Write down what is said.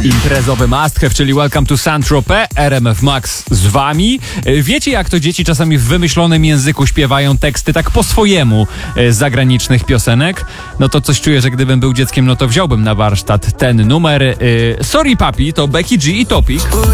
Imprezowy must have, czyli Welcome to Saint-Tropez, RMF Max z wami. Wiecie, jak to dzieci czasami w wymyślonym języku śpiewają teksty tak po swojemu z zagranicznych piosenek? No to coś czuję, że gdybym był dzieckiem, no to wziąłbym na warsztat ten numer. Sorry Papi to Becky G i Topic.